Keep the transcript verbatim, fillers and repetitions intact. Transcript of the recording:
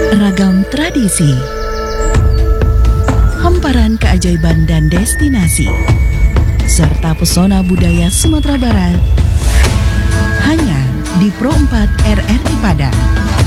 Ragam tradisi, hamparan keajaiban dan destinasi, serta pesona budaya Sumatera Barat, hanya di Pro empat R R I Padang.